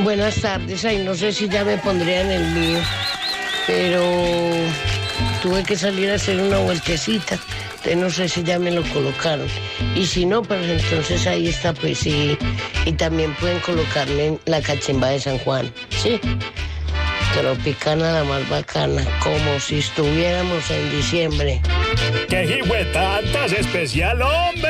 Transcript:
Buenas tardes. Ay, no sé si ya me pondría en el mío, pero tuve que salir a hacer una vueltecita. Entonces no sé si ya me lo colocaron. Y si no, pues entonces ahí está, pues sí. Y también pueden colocarme la cachimba de San Juan, ¿sí? Tropicana, la más bacana, como si estuviéramos en diciembre. ¡Qué hijuetantas especial, hombre!